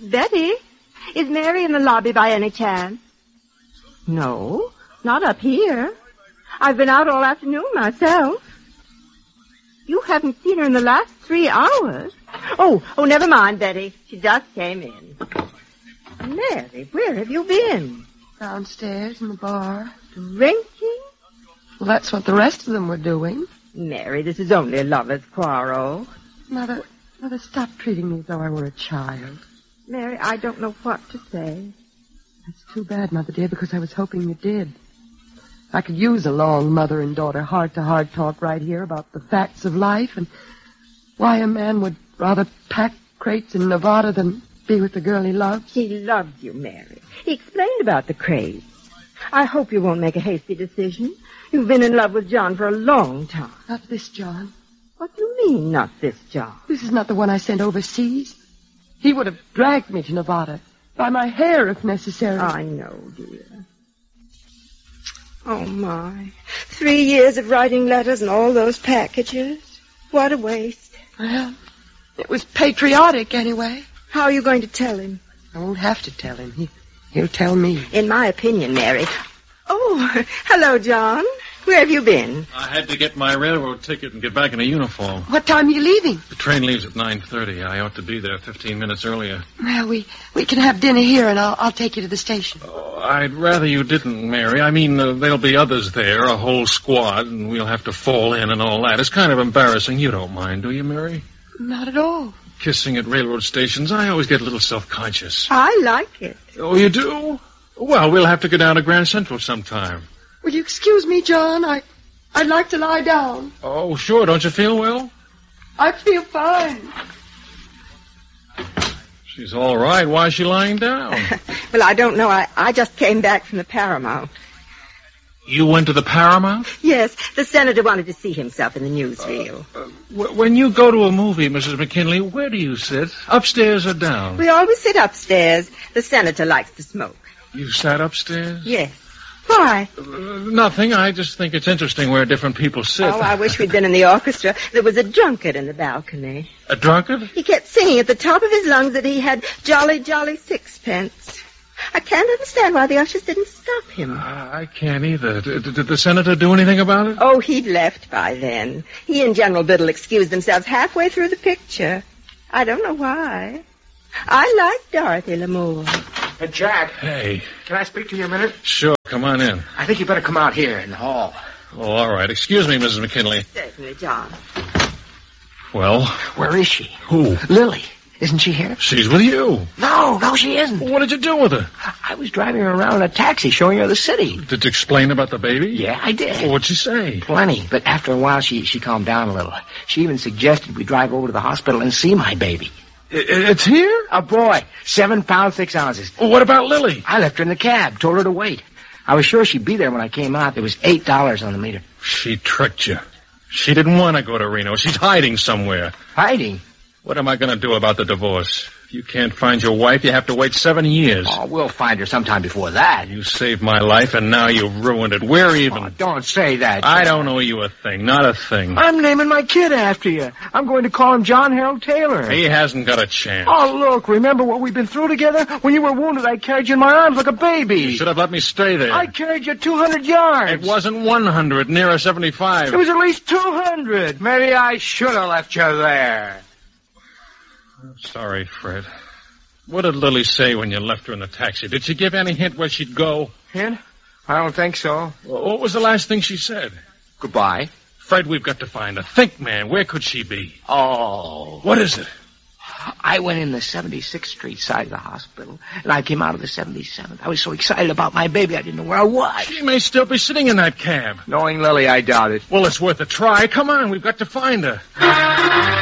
Betty, is Mary in the lobby by any chance? No, not up here. I've been out all afternoon myself. You haven't seen her in the last 3 hours. Oh, never mind, Betty. She just came in. Mary, where have you been? Downstairs in the bar. Drinking? Well, that's what the rest of them were doing. Mary, this is only a lover's quarrel. Mother, stop treating me as though I were a child. Mary, I don't know what to say. That's too bad, Mother dear, because I was hoping you did. I could use a long mother and daughter heart-to-heart talk right here about the facts of life and why a man would rather pack crates in Nevada than be with the girl he loves. He loves you, Mary. He explained about the crates. I hope you won't make a hasty decision. You've been in love with John for a long time. Not this John. What do you mean, not this John? This is not the one I sent overseas. He would have dragged me to Nevada, by my hair if necessary. I know, dear. Oh, my. 3 years of writing letters and all those packages. What a waste. Well, it was patriotic anyway. How are you going to tell him? I won't have to tell him. He'll tell me. In my opinion, Mary. Oh, hello, John. Where have you been? I had to get my railroad ticket and get back in a uniform. What time are you leaving? The train leaves at 9:30. I ought to be there 15 minutes earlier. Well, we can have dinner here, and I'll take you to the station. Oh, I'd rather you didn't, Mary. I mean, there'll be others there, a whole squad, and we'll have to fall in and all that. It's kind of embarrassing. You don't mind, do you, Mary? Not at all. Kissing at railroad stations, I always get a little self-conscious. I like it. Oh, you do? Well, we'll have to go down to Grand Central sometime. Will you excuse me, John? I'd like to lie down. Oh, sure. Don't you feel well? I feel fine. She's all right. Why is she lying down? Well, I don't know. I just came back from the Paramount. You went to the Paramount? Yes, the senator wanted to see himself in the newsreel. When you go to a movie, Mrs. McKinley, where do you sit? Upstairs or down? We always sit upstairs. The senator likes to smoke. You sat upstairs? Yes. Why? Nothing. I just think it's interesting where different people sit. Oh, I wish we'd been in the orchestra. There was a drunkard in the balcony. A drunkard? He kept singing at the top of his lungs that he had jolly, jolly sixpence. I can't understand why the ushers didn't stop him. I can't either. Did the senator do anything about it? Oh, he'd left by then. He and General Biddle excused themselves halfway through the picture. I don't know why. I like Dorothy Lamour. Hey, Jack. Hey. Can I speak to you a minute? Sure, come on in. I think you better come out here in the hall. Oh, all right. Excuse me, Mrs. McKinley. Certainly, John. Well? Where is she? Who? Lily. Isn't she here? She's with you. No, she isn't. What did you do with her? I was driving her around in a taxi showing her the city. Did you explain about the baby? Yeah, I did. Well, what'd she say? Plenty, but after a while she calmed down a little. She even suggested we drive over to the hospital and see my baby. It's here? A boy, 7 pounds, 6 ounces. Well, what about Lily? I left her in the cab, told her to wait. I was sure she'd be there when I came out. There was $8 on the meter. She tricked you. She didn't want to go to Reno. She's hiding somewhere. Hiding? What am I going to do about the divorce? If you can't find your wife, you have to wait 7 years. Oh, we'll find her sometime before that. You saved my life, and now you've ruined it. We're even. Oh, don't say that. I don't owe you a thing. Not a thing. I'm naming my kid after you. I'm going to call him John Harold Taylor. He hasn't got a chance. Oh, look, remember what we've been through together? When you were wounded, I carried you in my arms like a baby. You should have let me stay there. I carried you 200 yards. It wasn't 100, nearer 75. It was at least 200. Maybe I should have left you there. I'm sorry, Fred. What did Lily say when you left her in the taxi? Did she give any hint where she'd go? Hint? I don't think so. Well, what was the last thing she said? Goodbye. Fred, we've got to find her. Think, man. Where could she be? Oh. What is it? I went in the 76th Street side of the hospital, and I came out of the 77th. I was so excited about my baby, I didn't know where I was. She may still be sitting in that cab. Knowing Lily, I doubt it. Well, it's worth a try. Come on, we've got to find her.